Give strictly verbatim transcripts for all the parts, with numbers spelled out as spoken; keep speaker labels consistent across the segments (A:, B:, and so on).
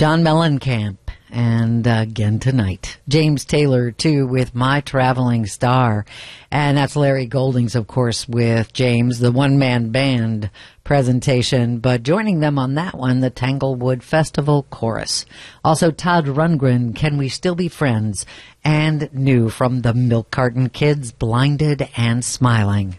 A: John Mellencamp, and uh, again tonight, James Taylor, too, with My Traveling Star. And that's Larry Goldings, of course, with James, the one-man band presentation. But joining them on that one, the Tanglewood Festival Chorus. Also, Todd Rundgren, Can We Still Be Friends? And new from the Milk Carton Kids, Blinded and Smiling.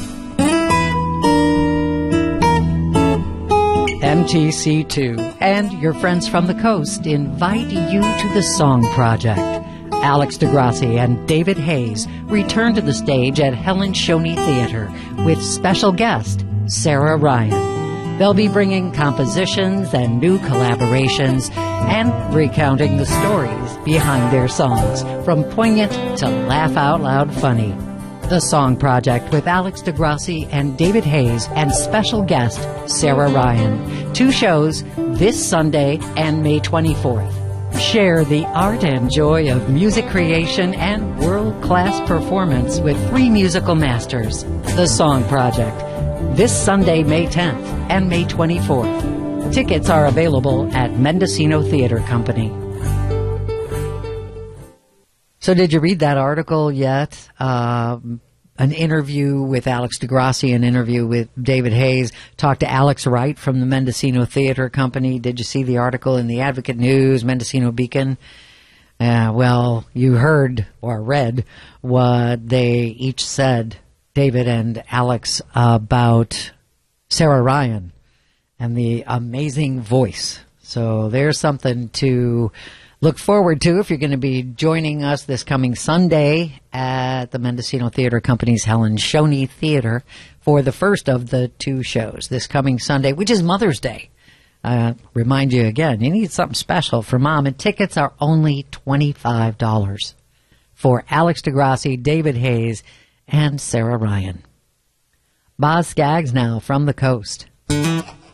A: M T C two and your friends from the coast invite you to the Song Project. Alex DeGrassi and David Hayes return to the stage at Helen Shoney Theater with special guest Sarah Ryan. They'll be bringing compositions and new collaborations and recounting the stories behind their songs, from poignant to laugh-out-loud funny. The Song Project with Alex DeGrassi and David Hayes and special guest Sarah Ryan. Two shows this Sunday and May twenty-fourth. Share the art and joy of music creation and world-class performance with three musical masters. The Song Project, this Sunday, May tenth and May twenty-fourth. Tickets are available at Mendocino Theater Company. So did you read that article yet? Uh, an interview with Alex DeGrassi, an interview with David Hayes. Talked to Alex Wright from the Mendocino Theater Company. Did you see the article in the Advocate News, Mendocino Beacon? Uh, well, you heard or read what they each said, David and Alex, about Sarah Ryan and the amazing voice. So there's something to look forward to if you're going to be joining us this coming Sunday at the Mendocino Theater Company's Helen Shoney Theater for the first of the two shows this coming Sunday, which is Mother's Day. Uh, remind you again, you need something special for Mom, and tickets are only twenty-five dollars for Alex DeGrassi, David Hayes, and Sarah Ryan. Boz Scaggs now from the coast.